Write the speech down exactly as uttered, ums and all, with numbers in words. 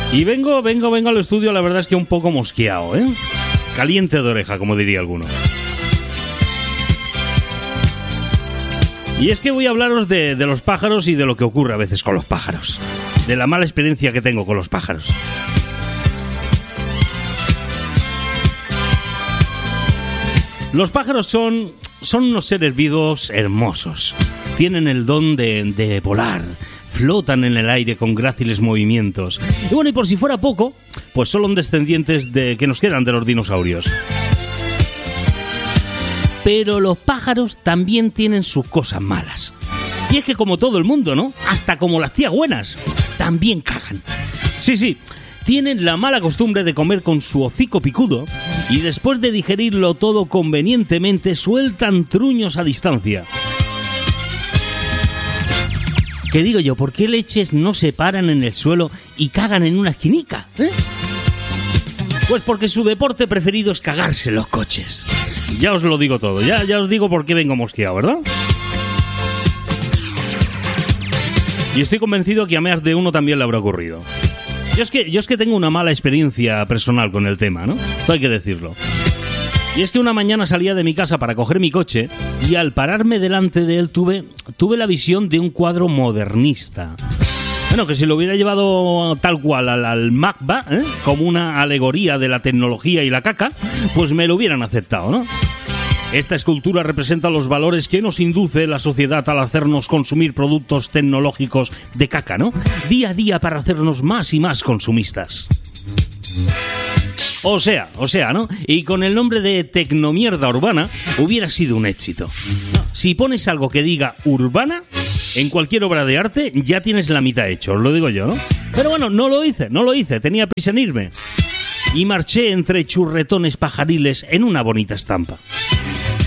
Y vengo, vengo, vengo al estudio, la verdad es que un poco mosqueado, ¿eh? Caliente de oreja, como diría alguno. Y es que voy a hablaros de, de los pájaros y de lo que ocurre a veces con los pájaros. De la mala experiencia que tengo con los pájaros. Los pájaros son, son unos seres vivos hermosos. Tienen el don de, de volar. Flotan en el aire con gráciles movimientos. Y bueno, y por si fuera poco, pues son descendientes de, que nos quedan de los dinosaurios. Pero los pájaros también tienen sus cosas malas. Y es que como todo el mundo, ¿no? Hasta como las tías buenas, también cagan. Sí, sí, tienen la mala costumbre de comer con su hocico picudo y después de digerirlo todo convenientemente sueltan truños a distancia. ¿Qué digo yo? ¿Por qué leches no se paran en el suelo y cagan en una esquinica? ¿Eh? Pues porque su deporte preferido es cagarse en los coches. Ya os lo digo todo, ya, ya os digo por qué vengo mosqueado, ¿verdad? Y estoy convencido que a más de uno también le habrá ocurrido. Yo es que, yo es que tengo una mala experiencia personal con el tema, ¿no? Esto hay que decirlo. Y es que una mañana salía de mi casa para coger mi coche y al pararme delante de él tuve, tuve la visión de un cuadro modernista. Bueno, que si lo hubiera llevado tal cual al, al Macba, ¿eh? Como una alegoría de la tecnología y la caca, pues me lo hubieran aceptado, ¿no? Esta escultura representa los valores que nos induce la sociedad al hacernos consumir productos tecnológicos de caca, ¿no? Día a día para hacernos más y más consumistas. O sea, o sea, ¿no? Y con el nombre de tecnomierda urbana hubiera sido un éxito. Si pones algo que diga urbana en cualquier obra de arte, ya tienes la mitad hecho, os lo digo yo, ¿no? Pero bueno, no lo hice, no lo hice, tenía prisa en irme. Y marché entre churretones pajariles en una bonita estampa.